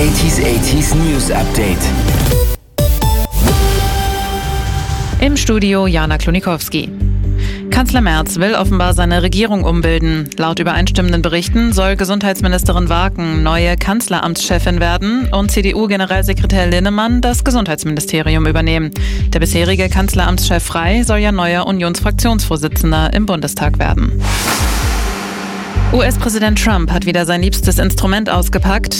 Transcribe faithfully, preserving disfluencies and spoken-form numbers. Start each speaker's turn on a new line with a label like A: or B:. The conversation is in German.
A: achtziger achtziger News Update.
B: Im Studio Jana Klonikowski. Kanzler Merz will offenbar seine Regierung umbilden. Laut übereinstimmenden Berichten soll Gesundheitsministerin Waken neue Kanzleramtschefin werden und C D U-Generalsekretär Linnemann das Gesundheitsministerium übernehmen. Der bisherige Kanzleramtschef Frey soll ja neuer Unionsfraktionsvorsitzender im Bundestag werden. U S-Präsident Trump hat wieder sein liebstes Instrument ausgepackt.